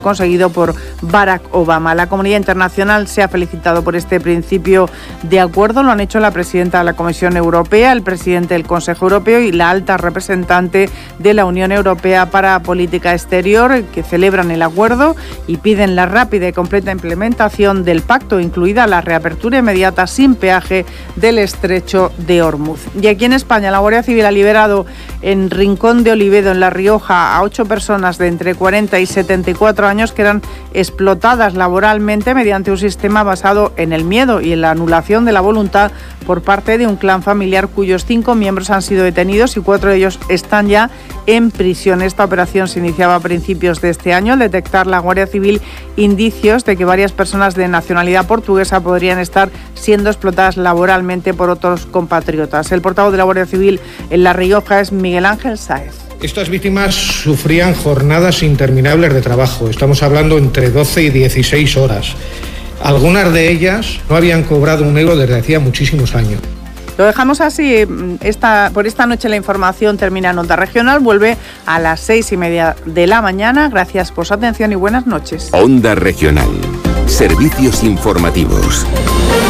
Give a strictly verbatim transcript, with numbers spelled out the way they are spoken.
conseguido por Barack Obama. La comunidad internacional se ha felicitado por este principio de acuerdo. Lo han hecho la presidenta de la Comisión Europea, el presidente del Consejo Europeo y la alta representante de la Unión Europea para Política Exterior, que celebran el acuerdo y piden la rápida y completa implementación del pacto, incluida la reapertura inmediata sin peaje del estrecho de Hormuz. Y aquí en España, la Guardia Civil ha liberado en Rincón de Olivedo, en La Rioja, a ocho personas de entre cuarenta y setenta y cuatro años que eran explotadas laboralmente mediante un sistema basado en el miedo y en la anulación de la voluntad por parte de un clan familiar cuyos cinco miembros han sido detenidos y cuatro de ellos están ya en prisión. Esta operación se iniciaba a principios de este año al detectar la Guardia Civil indicios de que varias personas de nacionalidad portuguesa podrían estar siendo explotadas laboralmente por otros compatriotas. El portavoz de la Guardia Civil en La Rioja es Miguel Ángel Sáez. Estas víctimas sufrían jornadas interminables de trabajo. Estamos hablando entre doce y dieciséis horas. Algunas de ellas no habían cobrado un euro desde hacía muchísimos años. Lo dejamos así. Esta, por esta noche la información termina en Onda Regional. Vuelve a las seis y media de la mañana. Gracias por su atención y buenas noches. Onda Regional. Servicios informativos.